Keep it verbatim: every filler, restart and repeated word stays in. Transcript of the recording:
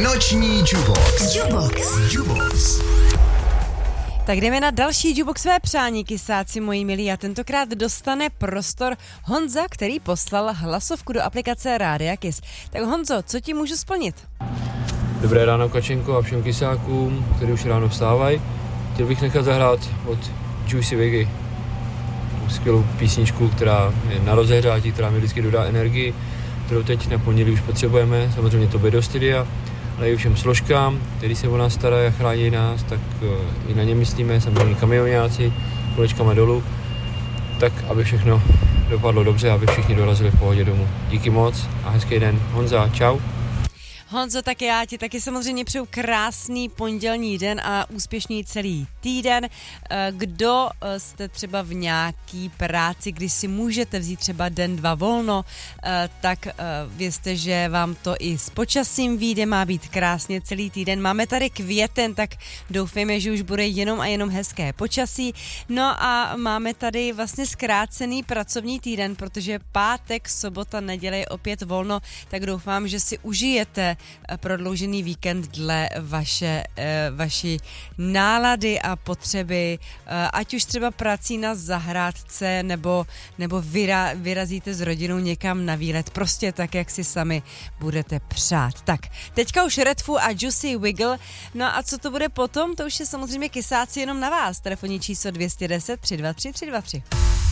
Noční Jubox. Jubox. Jubox. Tak jdeme na další Juboxové přání, kysáci moji milí, a tentokrát dostane prostor Honza, který poslal hlasovku do aplikace Rádia Kiss. Tak Honzo, co ti můžu splnit? Dobré ráno Kačenko a všem kysákům, kteří už ráno vstávají. Chtěl bych nechat zahrát od Juicy Wiggy skvělou písničku, která je na rozehřátí, která mi vždycky dodá energii, kterou teď na pondělí už potřebujeme, samozřejmě tobě do studia, ale i všem složkám, který se o nás starají a chrání nás, tak i na ně myslíme, samozřejmě kamionáci, kolečkama dolů, tak aby všechno dopadlo dobře, aby všichni dorazili v pohodě domů. Díky moc a hezký den. Honza, čau. Honzo, tak já ti taky samozřejmě přeju krásný pondělní den a úspěšný celý týden. Kdo jste třeba v nějaký práci, kdy si můžete vzít třeba den, dva volno, tak vězte, že vám to i s počasím vyjde, má být krásně celý týden. Máme tady květen, tak doufejme, že už bude jenom a jenom hezké počasí. No a máme tady vlastně zkrácený pracovní týden, protože pátek, sobota, neděle je opět volno, tak doufám, že si užijete prodloužený víkend dle vaše, vaší nálady a potřeby, ať už třeba prací na zahrádce nebo, nebo vyra, vyrazíte s rodinou někam na výlet, prostě tak, jak si sami budete přát. Tak, teďka už Redfoo a Juicy Wiggle, no a co to bude potom, to už je samozřejmě kysáci jenom na vás. Telefonní číslo dvě deset tři dva tři tři dva tři.